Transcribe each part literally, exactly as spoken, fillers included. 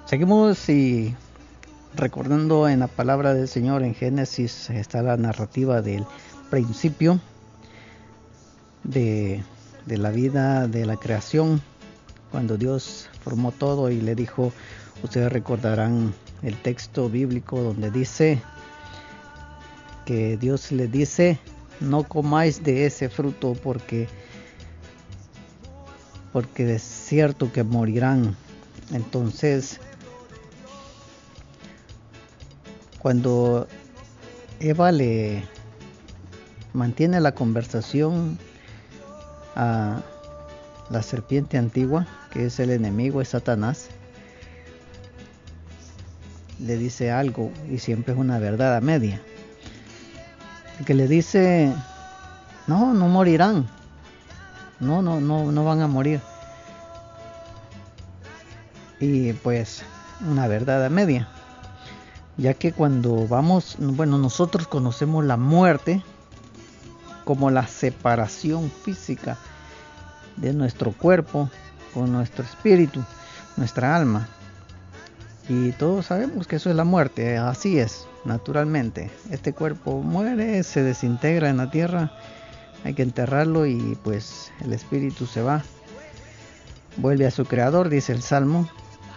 Seguimos y recordando en la palabra del Señor en Génesis está la narrativa del principio de, de la vida, de la creación, cuando Dios formó todo y le dijo, ustedes recordarán el texto bíblico donde dice que Dios le dice, no comáis de ese fruto porque, porque es cierto que morirán. Entonces, cuando Eva le mantiene la conversación a la serpiente antigua, que es el enemigo, es Satanás, le dice algo y siempre es una verdad a media. Que le dice, no, no morirán, no, no, no, no van a morir. Y pues una verdad a media, ya que cuando vamos, bueno, nosotros conocemos la muerte como la separación física de nuestro cuerpo con nuestro espíritu, nuestra alma. Y todos sabemos que eso es la muerte, así es, naturalmente. Este cuerpo muere, se desintegra en la tierra, hay que enterrarlo y pues el espíritu se va, vuelve a su creador, dice el Salmo.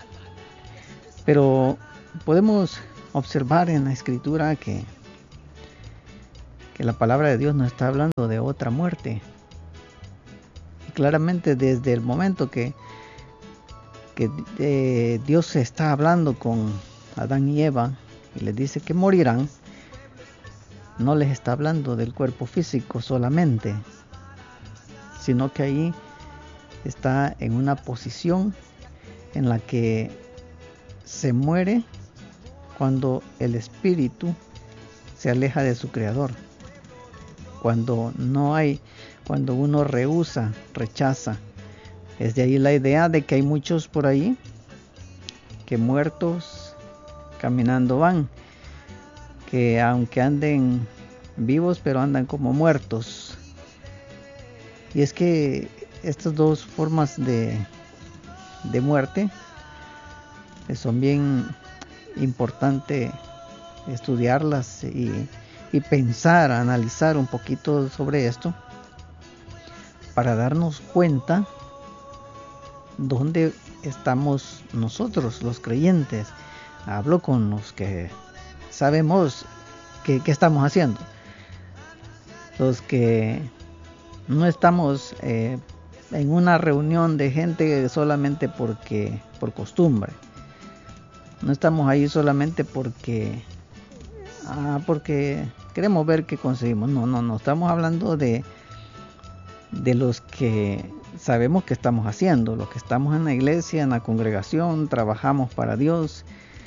Pero podemos observar en la escritura que, que la palabra de Dios no está hablando de otra muerte. Y claramente desde el momento que que eh, Dios está hablando con Adán y Eva y les dice que morirán, no les está hablando del cuerpo físico solamente, sino que ahí está en una posición en la que se muere cuando el espíritu se aleja de su creador, cuando no hay, cuando uno rehúsa, rechaza. Es de ahí la idea de que hay muchos por ahí que muertos caminando van, que aunque anden vivos pero andan como muertos. Y es que estas dos formas de, de muerte son bien importantes estudiarlas y, y pensar, analizar un poquito sobre esto para darnos cuenta ¿dónde estamos nosotros, los creyentes? Hablo con los que sabemos qué estamos haciendo. Los que no estamos eh, en una reunión de gente solamente porque por costumbre. No estamos ahí solamente porque, ah, porque queremos ver qué conseguimos. No, no, no. Estamos hablando de, de los que sabemos que estamos haciendo, los que estamos en la iglesia, en la congregación, trabajamos para Dios.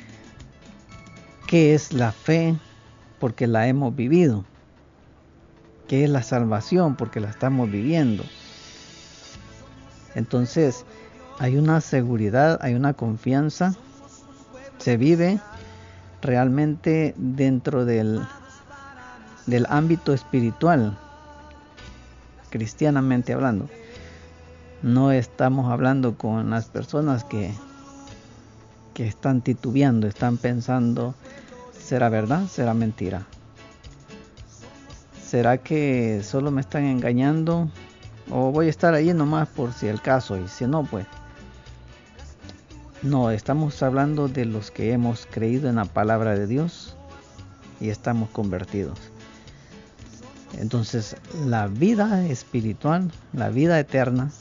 ¿Qué es la fe? Porque la hemos vivido. ¿Qué es la salvación? Porque la estamos viviendo. Entonces, hay una seguridad, hay una confianza, se vive realmente dentro del, del ámbito espiritual, cristianamente hablando. No estamos hablando con las personas que, que están titubeando, están pensando, ¿será verdad? ¿Será mentira? ¿Será que solo me están engañando? ¿O voy a estar ahí nomás por si el caso? Y si no, pues... No, estamos hablando de los que hemos creído en la palabra de Dios y estamos convertidos. Entonces, la vida espiritual, la vida eterna,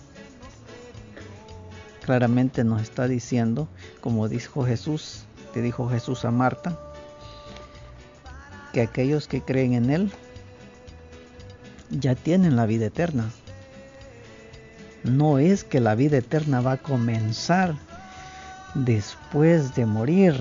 claramente nos está diciendo, como dijo Jesús, te dijo Jesús a Marta, que aquellos que creen en Él ya tienen la vida eterna. No es que la vida eterna va a comenzar después de morir,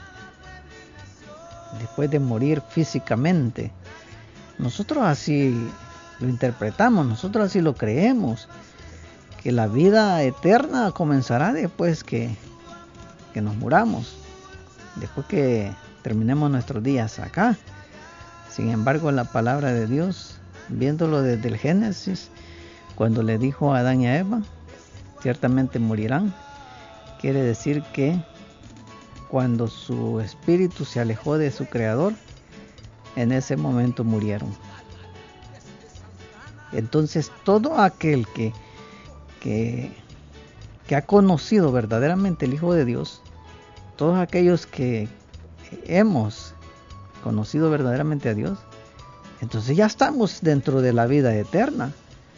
después de morir físicamente. Nosotros así lo interpretamos, nosotros así lo creemos, que la vida eterna comenzará después que, que nos muramos, después que terminemos nuestros días acá. Sin embargo, la palabra de Dios, viéndolo desde el Génesis, cuando le dijo a Adán y a Eva, ciertamente morirán, quiere decir que cuando su espíritu se alejó de su creador, en ese momento murieron. Entonces todo aquel que, que, que ha conocido verdaderamente el Hijo de Dios, todos aquellos que hemos conocido verdaderamente a Dios, entonces ya estamos dentro de la vida eterna.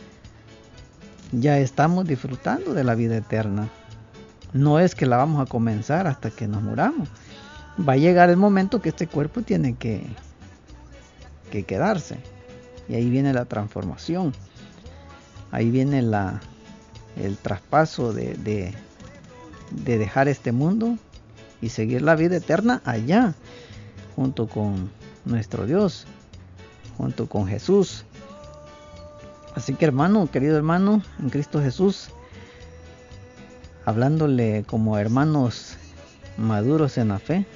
Ya estamos disfrutando de la vida eterna. No es que la vamos a comenzar hasta que nos muramos. Va a llegar el momento que este cuerpo tiene que, que quedarse. Y ahí viene la transformación. Ahí viene la, el traspaso de, de, de dejar este mundo y seguir la vida eterna allá, junto con nuestro Dios, junto con Jesús. Así que hermano, querido hermano, en Cristo Jesús, hablándole como hermanos maduros en la fe,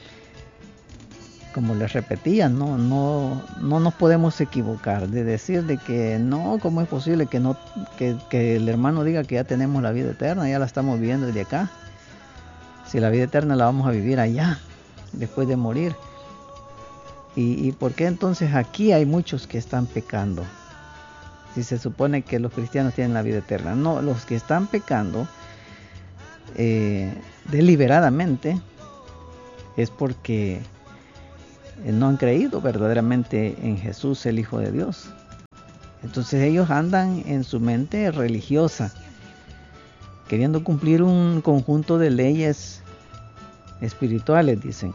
como les repetía, no, no, no nos podemos equivocar de decir de que no, ¿cómo es posible que no, que, que el hermano diga que ya tenemos la vida eterna, ya la estamos viviendo desde acá? Si la vida eterna la vamos a vivir allá, después de morir. ¿Y, y por qué entonces aquí hay muchos que están pecando? Si se supone que los cristianos tienen la vida eterna. No, los que están pecando eh, deliberadamente es porque no han creído verdaderamente en Jesús, el Hijo de Dios. Entonces ellos andan en su mente religiosa, queriendo cumplir un conjunto de leyes espirituales, dicen,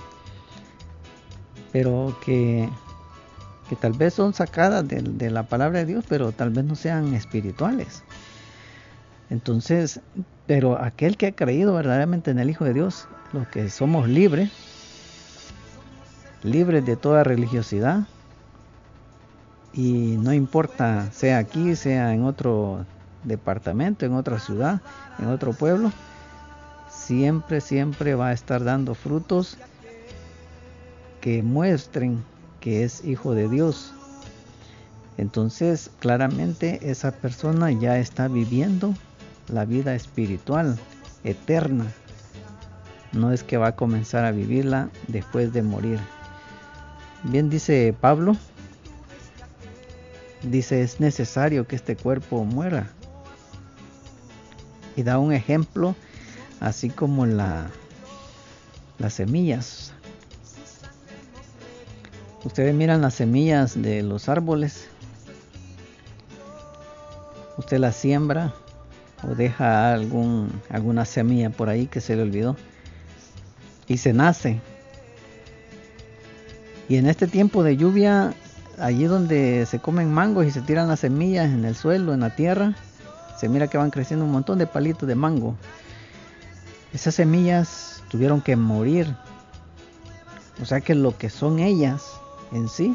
pero que, que tal vez son sacadas de, de la palabra de Dios, pero tal vez no sean espirituales. Entonces, pero aquel que ha creído verdaderamente en el Hijo de Dios, los que somos libres, libres de toda religiosidad, y no importa sea aquí, sea en otro departamento, en otra ciudad, en otro pueblo, siempre, siempre va a estar dando frutos que muestren que es hijo de Dios. Entonces, claramente esa persona ya está viviendo la vida espiritual, eterna. No es que va a comenzar a vivirla después de morir. Bien dice Pablo, dice, es necesario que este cuerpo muera. Y da un ejemplo, así como la, las semillas. Ustedes miran las semillas de los árboles. Usted las siembra o deja algún, alguna semilla por ahí que se le olvidó. Y se nace. Y en este tiempo de lluvia, allí donde se comen mangos y se tiran las semillas en el suelo, en la tierra, se mira que van creciendo un montón de palitos de mango. Esas semillas tuvieron que morir. O sea que lo que son ellas en sí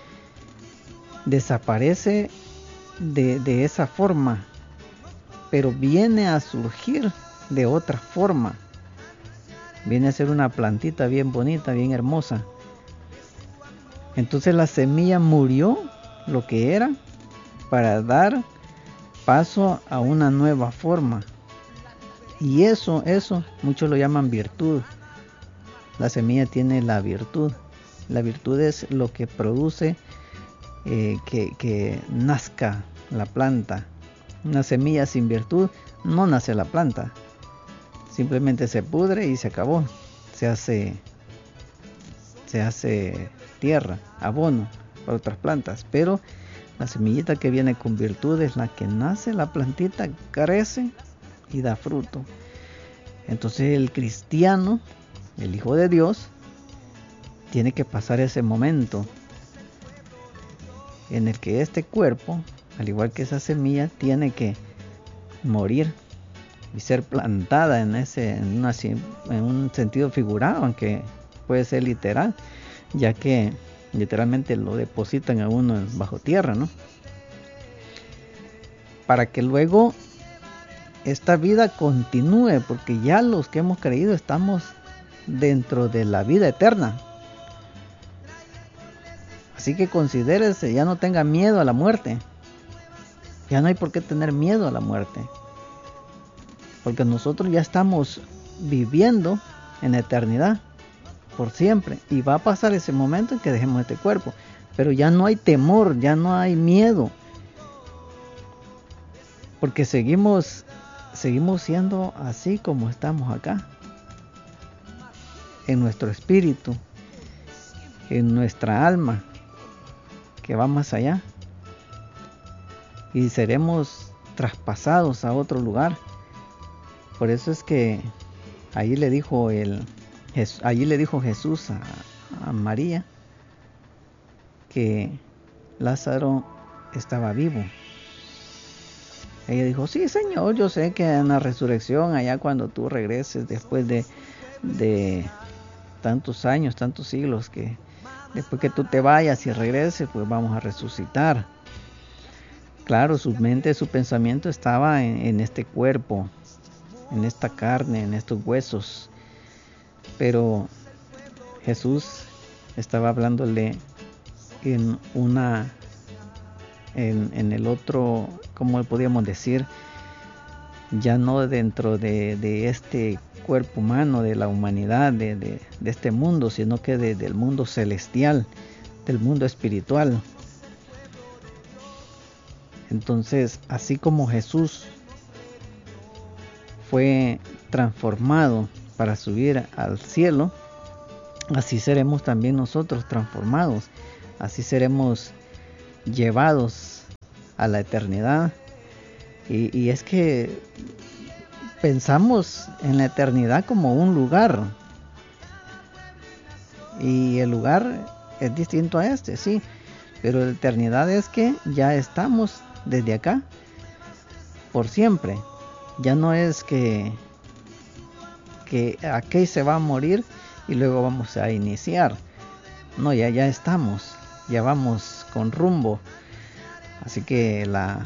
desaparece de, de esa forma, pero viene a surgir de otra forma. Viene a ser una plantita bien bonita, bien hermosa. Entonces la semilla murió lo que era para dar paso a una nueva forma. Y eso, eso, muchos lo llaman virtud. La semilla tiene la virtud. La virtud es lo que produce eh, que, que nazca la planta. Una semilla sin virtud no nace la planta. Simplemente se pudre y se acabó. Se hace, se hace tierra, abono para otras plantas. Pero la semillita que viene con virtud es la que nace, la plantita crece y da fruto. Entonces el cristiano, el Hijo de Dios, tiene que pasar ese momento en el que este cuerpo, al igual que esa semilla, tiene que morir y ser plantada en ese, en, una, en un sentido figurado, aunque puede ser literal, ya que literalmente lo depositan a uno bajo tierra, ¿no? Para que luego esta vida continúe, porque ya los que hemos creído estamos dentro de la vida eterna. Así que considérese, ya no tenga miedo a la muerte. Ya no hay por qué tener miedo a la muerte. Porque nosotros ya estamos viviendo en eternidad, por siempre. Y va a pasar ese momento en que dejemos este cuerpo. Pero ya no hay temor, ya no hay miedo. Porque seguimos, seguimos siendo así como estamos acá. En nuestro espíritu, en nuestra alma, que va más allá. Y seremos traspasados a otro lugar. Por eso es que allí le dijo el allí le dijo Jesús a, a María que Lázaro estaba vivo. Ella dijo: sí, Señor, yo sé que en la resurrección, allá cuando tú regreses después de, de tantos años, tantos siglos, que después que tú te vayas y regreses, pues vamos a resucitar. Claro, su mente, su pensamiento estaba en, en este cuerpo, en esta carne, en estos huesos. Pero Jesús estaba hablándole en una, en, en el otro, ¿cómo podríamos decir? Ya no dentro de, de este cuerpo humano, de la humanidad, de, de, de este mundo, sino que de, del mundo celestial, del mundo espiritual. Entonces, así como Jesús fue transformado para subir al cielo, así seremos también nosotros transformados, así seremos llevados a la eternidad. Y, y es que pensamos en la eternidad como un lugar, y el lugar es distinto a este, sí, pero la eternidad es que ya estamos desde acá por siempre. Ya no es que que aquí se va a morir y luego vamos a iniciar. No, ya ya estamos, ya vamos con rumbo. Así que la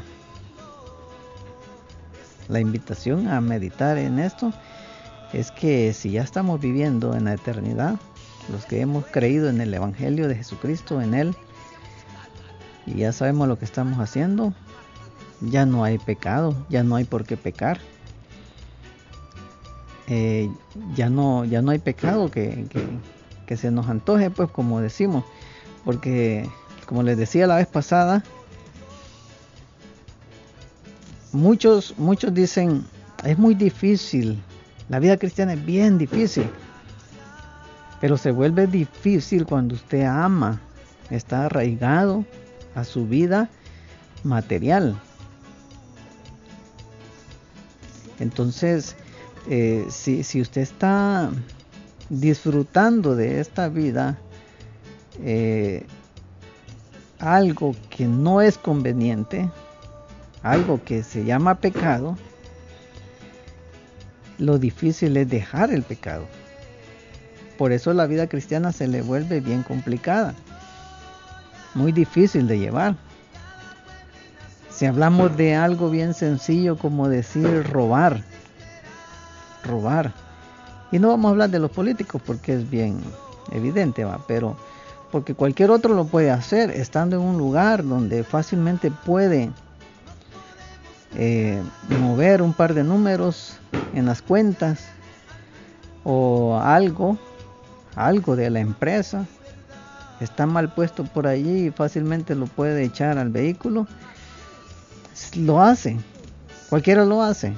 la invitación a meditar en esto es que si ya estamos viviendo en la eternidad, los que hemos creído en el Evangelio de Jesucristo, en Él, y ya sabemos lo que estamos haciendo, ya no hay pecado, ya no hay por qué pecar. Eh, ya no ya no hay pecado que, que, que se nos antoje, pues, como decimos, porque como les decía la vez pasada, muchos muchos dicen: es muy difícil, la vida cristiana es bien difícil. Pero se vuelve difícil cuando usted ama, está arraigado a su vida material. Entonces, eh, si, si usted está disfrutando de esta vida, eh, algo que no es conveniente, algo que se llama pecado, lo difícil es dejar el pecado. Por eso la vida cristiana se le vuelve bien complicada, muy difícil de llevar. Si hablamos de algo bien sencillo como decir robar, robar, y no vamos a hablar de los políticos porque es bien evidente, va, pero porque cualquier otro lo puede hacer estando en un lugar donde fácilmente puede eh, mover un par de números en las cuentas o algo, algo de la empresa está mal puesto por allí y fácilmente lo puede echar al vehículo. Lo hace, cualquiera lo hace,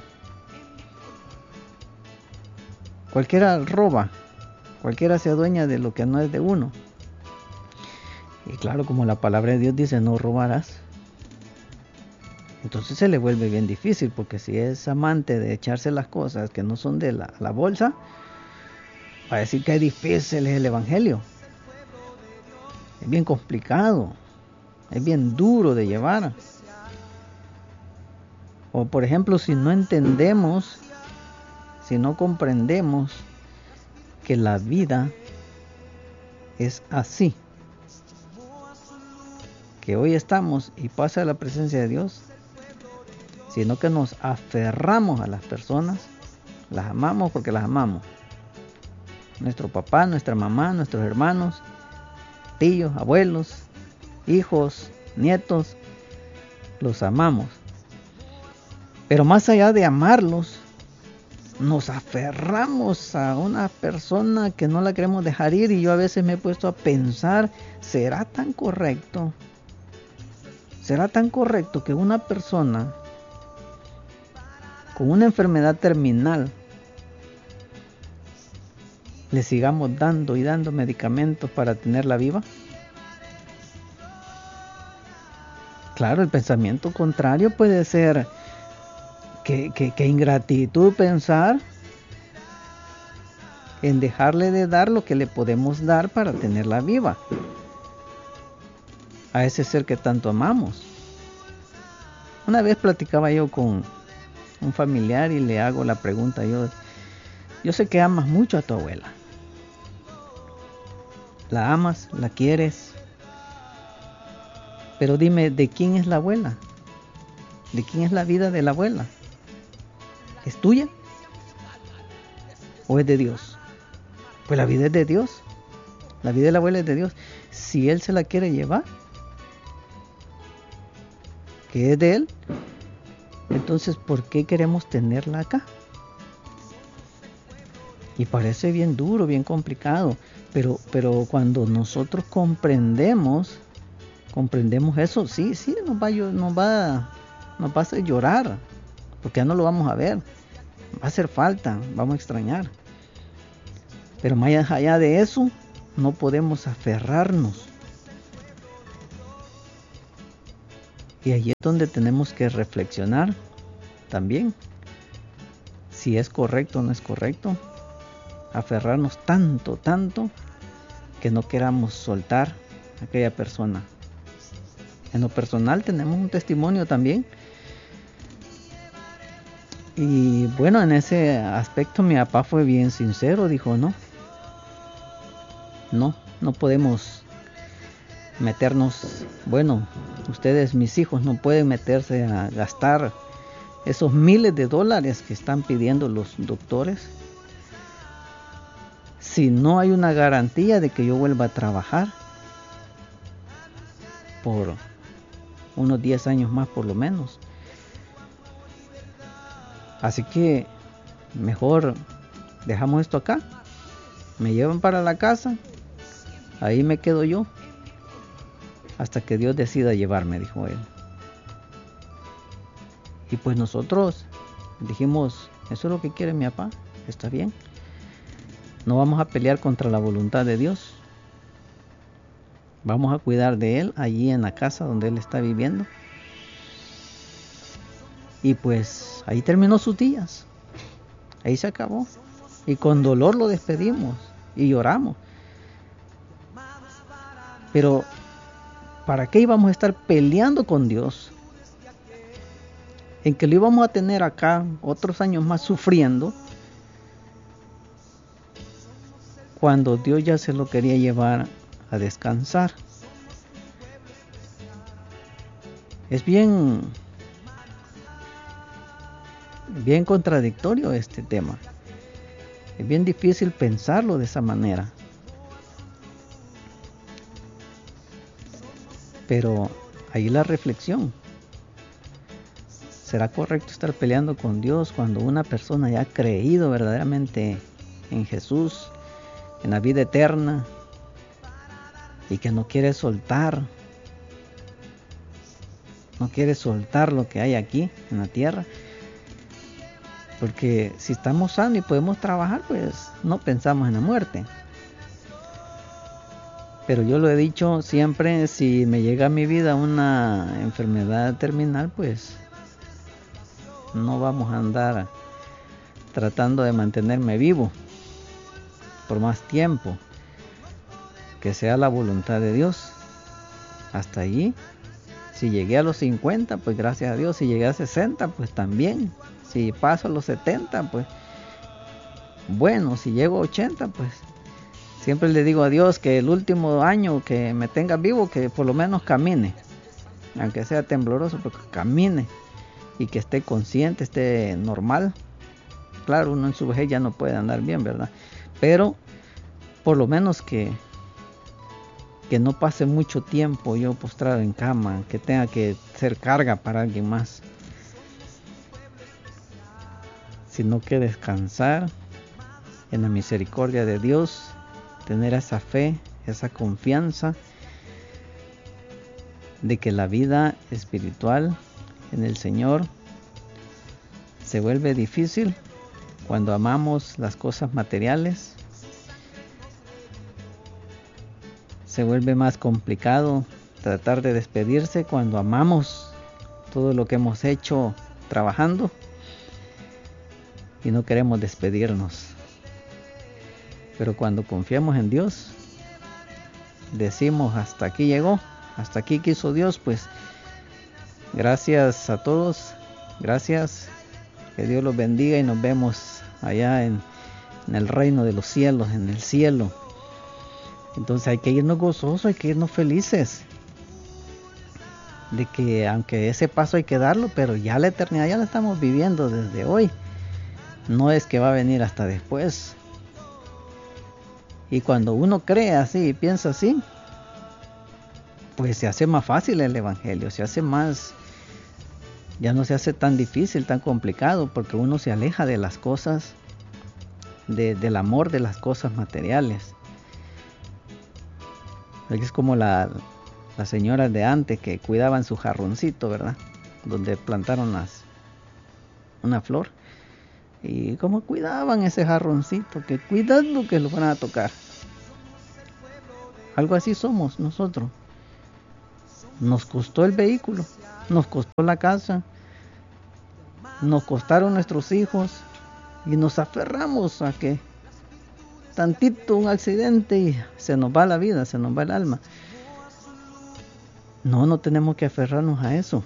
cualquiera roba, cualquiera se adueña de lo que no es de uno. Y claro, como la palabra de Dios dice: no robarás. Entonces se le vuelve bien difícil, porque si es amante de echarse las cosas que no son de la, la bolsa, va a decir que es difícil es el evangelio. Es bien complicado, es bien duro de llevar. O por ejemplo, si no entendemos, si no comprendemos que la vida es así, que hoy estamos y pasa la presencia de Dios, sino que nos aferramos a las personas, las amamos porque las amamos. Nuestro papá, nuestra mamá, nuestros hermanos, tíos, abuelos, hijos, nietos, los amamos. Pero más allá de amarlos, nos aferramos a una persona que no la queremos dejar ir, y yo a veces me he puesto a pensar, ¿será tan correcto? ¿Será tan correcto que una persona con una enfermedad terminal le sigamos dando y dando medicamentos para tenerla viva? Claro, el pensamiento contrario puede ser que, que, que ingratitud pensar en dejarle de dar lo que le podemos dar para tenerla viva a ese ser que tanto amamos. Una vez platicaba yo con un familiar y le hago la pregunta, yo, yo sé que amas mucho a tu abuela. La amas, la quieres, pero dime, ¿de quién es la abuela? ¿De quién es la vida de la abuela? ¿Es tuya? ¿O es de Dios? Pues la vida es de Dios. La vida de la abuela es de Dios. Si Él se la quiere llevar, que es de Él, entonces ¿por qué queremos tenerla acá? Y parece bien duro, bien complicado, pero, pero cuando nosotros comprendemos, comprendemos eso, sí, sí, nos va, nos va, nos va a hacer llorar, porque ya no lo vamos a ver, va a hacer falta, vamos a extrañar. Pero más allá de eso, no podemos aferrarnos. Y ahí es donde tenemos que reflexionar también, si es correcto o no es correcto, aferrarnos tanto, tanto, que no queramos soltar a aquella persona. En lo personal tenemos un testimonio también. Y bueno, en ese aspecto mi papá fue bien sincero, dijo, no, no, no podemos meternos, bueno, ustedes, mis hijos, no pueden meterse a gastar esos miles de dólares que están pidiendo los doctores si no hay una garantía de que yo vuelva a trabajar por unos diez años más por lo menos. Así que mejor dejamos esto acá, me llevan para la casa, ahí me quedo yo hasta que Dios decida llevarme, dijo él. Y pues nosotros dijimos, eso es lo que quiere mi papá, está bien, no vamos a pelear contra la voluntad de Dios, vamos a cuidar de él allí en la casa donde él está viviendo. Y pues ahí terminó sus días, ahí se acabó, y con dolor lo despedimos y lloramos. Pero ¿para qué íbamos a estar peleando con Dios en que lo íbamos a tener acá otros años más sufriendo, cuando Dios ya se lo quería llevar a descansar? Es bien bien contradictorio este tema. Es bien difícil pensarlo de esa manera. Pero ahí la reflexión. ¿Será correcto estar peleando con Dios cuando una persona ya ha creído verdaderamente en Jesús, en la vida eterna, y que no quiere soltar, no quiere soltar lo que hay aquí en la tierra? Porque si estamos sanos y podemos trabajar, pues no pensamos en la muerte. Pero yo lo he dicho siempre, si me llega a mi vida una enfermedad terminal, pues no vamos a andar tratando de mantenerme vivo por más tiempo. Que sea la voluntad de Dios. Hasta allí. Si llegué a los cincuenta, pues gracias a Dios. Si llegué a sesenta, pues también. Si paso a los setenta, pues bueno. Si llego a ochenta, pues siempre le digo a Dios que el último año que me tenga vivo, que por lo menos camine, aunque sea tembloroso, pero que camine y que esté consciente, esté normal. Claro, uno en su vejez ya no puede andar bien, ¿verdad? Pero por lo menos que que no pase mucho tiempo yo postrado en cama, que tenga que ser carga para alguien más. sino que descansar en la misericordia de Dios, tener esa fe, esa confianza de que la vida espiritual en el Señor se vuelve difícil cuando amamos las cosas materiales. Se vuelve más complicado tratar de despedirse cuando amamos todo lo que hemos hecho trabajando y no queremos despedirnos. Pero cuando confiamos en Dios, decimos hasta aquí llegó, hasta aquí quiso Dios, pues gracias a todos, gracias, que Dios los bendiga y nos vemos allá en, en el reino de los cielos, en el cielo. Entonces hay que irnos gozosos, hay que irnos felices de que aunque ese paso hay que darlo, pero ya la eternidad ya la estamos viviendo desde hoy, no es que va a venir hasta después. Y cuando uno cree así y piensa así, pues se hace más fácil el evangelio, se hace más, ya no se hace tan difícil, tan complicado, porque uno se aleja de las cosas, de, del amor de las cosas materiales. Es como la, las señoras de antes que cuidaban su jarroncito, ¿verdad? Donde plantaron las, una flor. Y cómo cuidaban ese jarroncito, que cuidando que lo van a tocar. Algo así somos nosotros. Nos costó el vehículo, nos costó la casa, nos costaron nuestros hijos y nos aferramos a que tantito un accidente y se nos va la vida, se nos va el alma. No, no tenemos que aferrarnos a eso.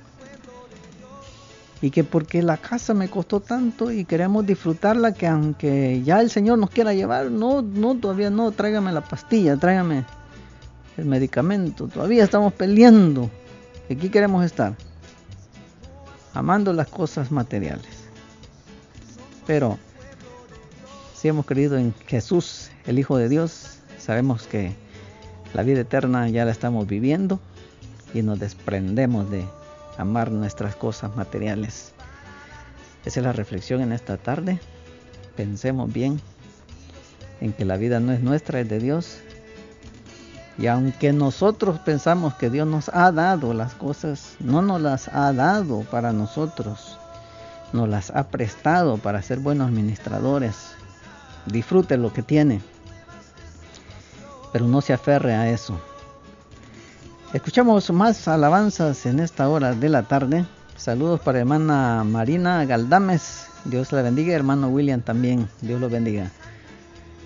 Y que porque la casa me costó tanto y queremos disfrutarla, que aunque ya el Señor nos quiera llevar, no, no, todavía no, tráigame la pastilla, tráigame el medicamento, todavía estamos peleando. Aquí queremos estar, amando las cosas materiales. Pero si hemos creído en Jesús, el Hijo de Dios, sabemos que la vida eterna ya la estamos viviendo y nos desprendemos de amar nuestras cosas materiales. Esa es la reflexión en esta tarde. Pensemos bien en que la vida no es nuestra, es de Dios. Y aunque nosotros pensamos que Dios nos ha dado las cosas, no nos las ha dado para nosotros, nos las ha prestado para ser buenos administradores. Disfrute lo que tiene, pero no se aferre a eso. Escuchamos más alabanzas en esta hora de la tarde. Saludos para hermana Marina Galdames, Dios la bendiga, hermano William también, Dios lo bendiga.